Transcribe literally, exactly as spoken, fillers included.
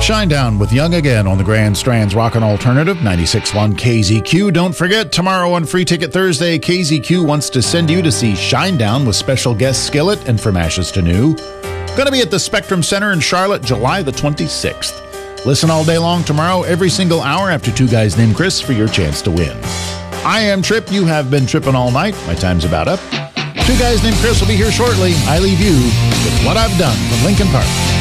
Shinedown with Young Again on the Grand Strand's Rockin' Alternative, ninety-six point one K Z Q. Don't forget, tomorrow on Free Ticket Thursday, K Z Q wants to send you to see Shinedown with special guest Skillet and From Ashes to New. Going to be at the Spectrum Center in Charlotte, July the twenty-sixth. Listen all day long tomorrow, every single hour after Two Guys Named Chris for your chance to win. I am Trip. You have been tripping all night. My time's about up. Two Guys Named Chris will be here shortly. I leave you with What I've Done from Linkin Park.